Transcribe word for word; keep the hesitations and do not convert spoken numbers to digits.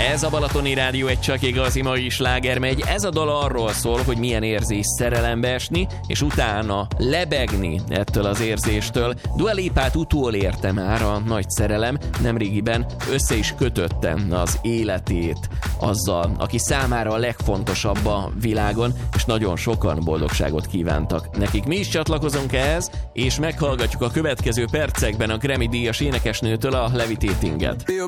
Ez a Balatoni Rádió egy csak igazi mai sláger megy. Ez a dal arról szól, hogy milyen érzés szerelembe esni, és utána lebegni ettől az érzéstől. Dua Lipát utolérte már a nagy szerelem, nemrégiben össze is kötötte az életét azzal, aki számára a legfontosabb a világon, és nagyon sokan boldogságot kívántak nekik. Mi is csatlakozunk ehhez, és meghallgatjuk a következő percekben a Grammy-díjas énekesnőtől a Levitating-et.